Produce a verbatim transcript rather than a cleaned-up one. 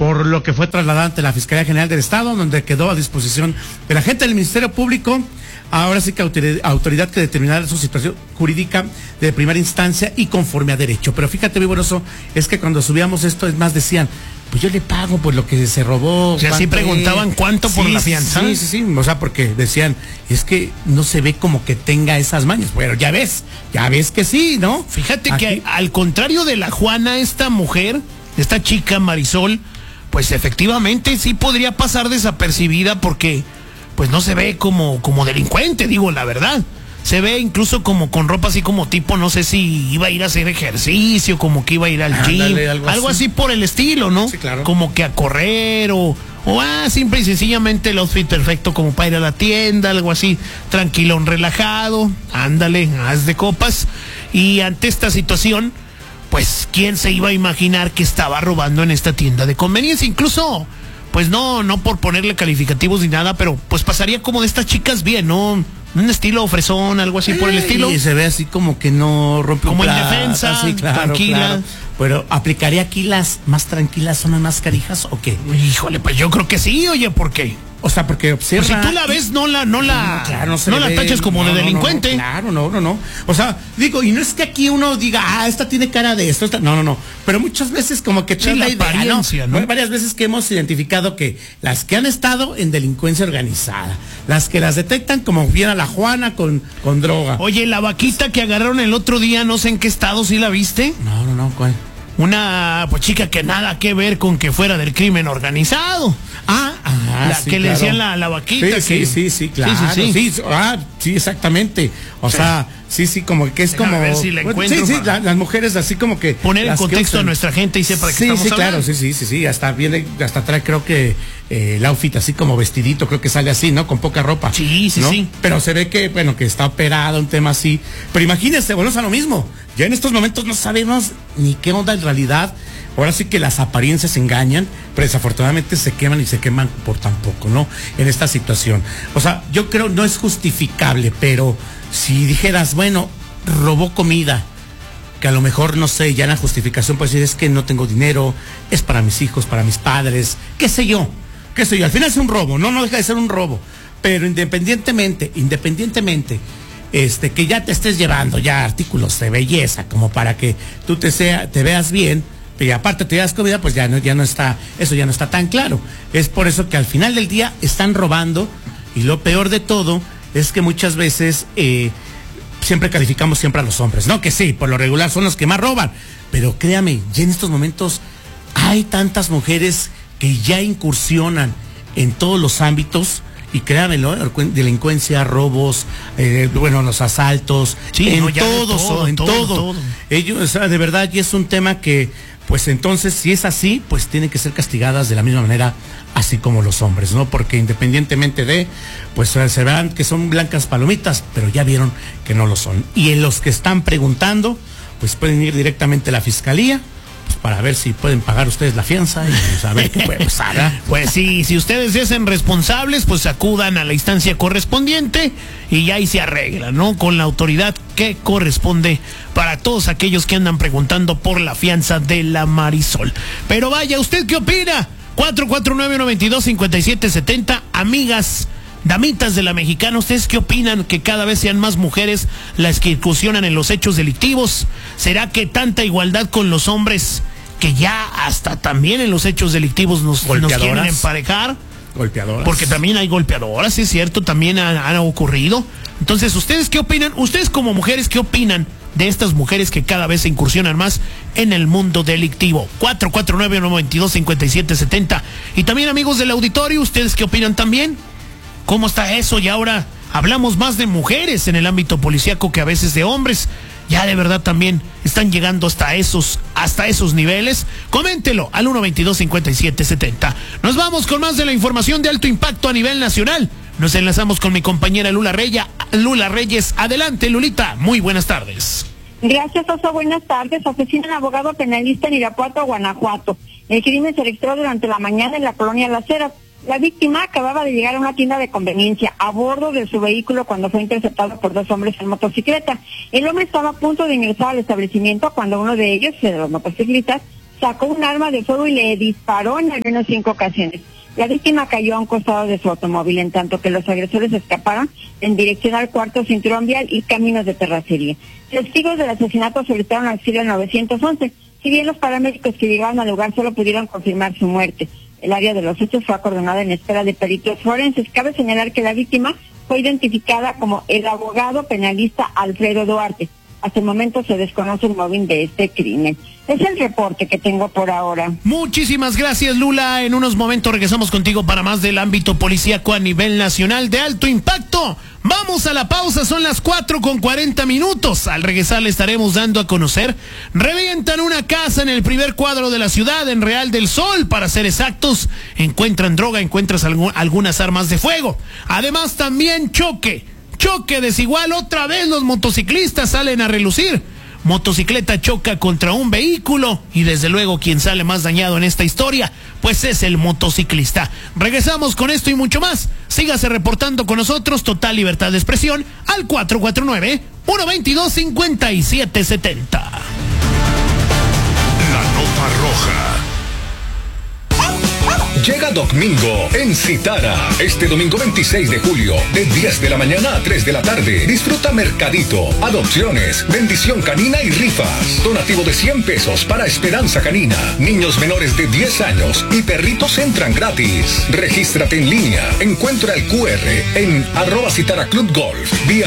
por lo que fue trasladada ante la Fiscalía General del Estado, donde quedó a disposición de la gente del Ministerio Público. Ahora sí que autoridad, autoridad que determinará su situación jurídica de primera instancia y conforme a derecho. Pero fíjate, muy buenoso, es que cuando subíamos esto, es más, decían, pues yo le pago por lo que se robó. O sea, sí preguntaban es? cuánto por sí, la fianza. Sí, sí, sí, o sea, porque decían, es que no se ve como que tenga esas mañas. Bueno, ya ves, ya ves que sí, ¿no? Fíjate Aquí... que al contrario de la Juana, esta mujer, esta chica Marisol, pues efectivamente sí podría pasar desapercibida porque pues no se ve como, como delincuente, digo la verdad. Se ve incluso como con ropa así como tipo, no sé si iba a ir a hacer ejercicio, como que iba a ir al gym, Ándale, algo, algo así. así por el estilo, ¿no? Sí, claro. Como que a correr o, o ah, simple y sencillamente el outfit perfecto como para ir a la tienda, algo así, tranquilón, relajado, ándale, haz de copas. Y ante esta situación, pues, ¿quién se iba a imaginar que estaba robando en esta tienda de conveniencia? Incluso, pues no, no por ponerle calificativos ni nada, pero pues pasaría como de estas chicas bien, ¿no? Un estilo fresón, algo así eh, por el estilo. Y se ve así como que no rompe como indefensa, sí, claro, tranquila. Claro. Pero, ¿aplicaría aquí las más tranquilas, son las más carijas o qué? Híjole, pues yo creo que sí, oye, ¿por qué? O sea, porque observa... Pues si tú la ves, no la, no la, no, claro, no, no la taches como no, de no, delincuente. No, no, claro, no, no, no. O sea, digo, y no es que aquí uno diga, ah, esta tiene cara de esto, esta... no, no, no. Pero muchas veces como que sí, la apariencia, ¿no? ¿no? Varias veces que hemos identificado que las que han estado en delincuencia organizada, las que las detectan como bien a la Juana con, con droga. Oye, la vaquita que agarraron el otro día, no sé en qué estado, ¿sí la viste? No, no, no, ¿cuál? Una pues chica que nada que ver con que fuera del crimen organizado. Ah, ah la sí, que claro. le decían la, la vaquita. Sí, que... sí, sí, sí, claro. Sí, sí, sí. sí, ah, sí exactamente. O sí. sea, sí, sí, como que es Déjame como... ver si la encuentro, sí, sí, la, las mujeres así como que... Poner en contexto a nuestra gente y sepa de qué sí, estamos sí, hablando. Sí, claro, sí, sí, sí, sí, hasta viene, hasta trae creo que eh, el outfit así como vestidito, creo que sale así, ¿no? Con poca ropa. Sí, sí, ¿no? sí. Pero se ve que, bueno, que está operado, un tema así. Pero imagínense, bueno, es a lo mismo. Ya en estos momentos no sabemos ni qué onda en realidad. Ahora sí que las apariencias engañan, pero desafortunadamente se queman y se queman por tan poco, ¿no? En esta situación. O sea, yo creo no es justificable, pero si dijeras, bueno, robó comida, que a lo mejor, no sé, ya en la justificación puede decir, es que no tengo dinero, es para mis hijos, para mis padres, qué sé yo, qué sé yo. Al final es un robo, no, no deja de ser un robo, pero independientemente, independientemente, este, que ya te estés llevando ya artículos de belleza, como para que tú te, sea, te veas bien, y aparte te das comida, pues ya no, ya no está, eso ya no está tan claro. Es por eso que al final del día están robando, y lo peor de todo es que muchas veces eh, siempre calificamos siempre a los hombres, ¿no? Que sí, por lo regular son los que más roban, pero créame, ya en estos momentos hay tantas mujeres que ya incursionan en todos los ámbitos. Y créanme, ¿no? Delincuencia, robos, eh, bueno, los asaltos, sí, en no, todos, todo, en todo, todo. todo. Ellos, o sea, de verdad, y es un tema que, pues entonces, si es así, pues tienen que ser castigadas de la misma manera, así como los hombres, ¿no? Porque independientemente de, pues se verán que son blancas palomitas, pero ya vieron que no lo son. Y en los que están preguntando, pues pueden ir directamente a la fiscalía, pues para ver si pueden pagar ustedes la fianza y saber qué puede pasar. Pues sí, si ustedes se hacen responsables, pues acudan a la instancia correspondiente y ya ahí se arregla, ¿no? Con la autoridad que corresponde para todos aquellos que andan preguntando por la fianza de la Marisol. Pero vaya, ¿usted qué opina? cuatro cuatro nueve, nueve dos, cinco siete siete cero, amigas, damitas de la Mexicana, ¿ustedes qué opinan? Que cada vez sean más mujeres las que incursionan en los hechos delictivos. ¿Será que tanta igualdad con los hombres que ya hasta también en los hechos delictivos nos, nos quieren emparejar? Golpeadoras. Porque también hay golpeadoras, es cierto, también han, han ocurrido. Entonces, ¿ustedes qué opinan? Ustedes como mujeres, ¿qué opinan de estas mujeres que cada vez se incursionan más en el mundo delictivo? cuatro cuatro nueve, nueve dos, cinco siete siete cero. Y también, amigos del auditorio, ¿ustedes qué opinan también? ¿Cómo está eso? Y ahora hablamos más de mujeres en el ámbito policíaco que a veces de hombres. Ya de verdad también están llegando hasta esos, hasta esos niveles. Coméntelo al uno veintidós, cincuenta y siete setenta. Nos vamos con más de la información de alto impacto a nivel nacional. Nos enlazamos con mi compañera Lula Reyes. Lula Reyes, adelante, Lulita. Muy buenas tardes. Gracias, Oso. Buenas tardes. Asesinan abogado penalista en Irapuato, Guanajuato. El crimen se registró durante la mañana en la colonia Las Heras. La víctima acababa de llegar a una tienda de conveniencia a bordo de su vehículo cuando fue interceptado por dos hombres en motocicleta. El hombre estaba a punto de ingresar al establecimiento cuando uno de ellos, de los motociclistas, sacó un arma de fuego y le disparó en al menos cinco ocasiones. La víctima cayó a un costado de su automóvil, en tanto que los agresores escaparon en dirección al cuarto cinturón vial y caminos de terracería. Testigos del asesinato solicitaron auxilio al nueve once, si bien los paramédicos que llegaron al lugar solo pudieron confirmar su muerte. El área de los hechos fue acordonada en espera de peritos forenses. Cabe señalar que la víctima fue identificada como el abogado penalista Alfredo Duarte. Hasta el momento se desconoce el móvil de este crimen. Es el reporte que tengo por ahora. Muchísimas gracias, Lula. En unos momentos regresamos contigo para más del ámbito policíaco a nivel nacional de alto impacto. Vamos a la pausa, son las cuatro con cuarenta minutos. Al regresar le estaremos dando a conocer. Revientan una casa en el primer cuadro de la ciudad, en Real del Sol, para ser exactos. Encuentran droga, encuentras algu- algunas armas de fuego. Además también choque. Choque desigual, otra vez los motociclistas salen a relucir. Motocicleta choca contra un vehículo y desde luego quien sale más dañado en esta historia, pues es el motociclista. Regresamos con esto y mucho más. Sígase reportando con nosotros, total libertad de expresión, al cuatro cuatro nueve, uno dos dos, cinco siete siete cero. La nota roja. Llega Domingo en Citara. Este domingo veintiséis de julio, de diez de la mañana a tres de la tarde. Disfruta mercadito, adopciones, bendición canina y rifas. Donativo de cien pesos para Esperanza Canina. Niños menores de diez años y perritos entran gratis. Regístrate en línea. Encuentra el Q R en arroba Citara Club Golf. Vía